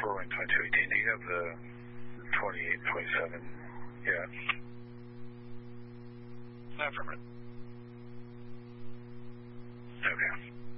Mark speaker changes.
Speaker 1: Whirlwind 2218. Do you have the 2827 yet?
Speaker 2: Affirmative.
Speaker 1: Okay.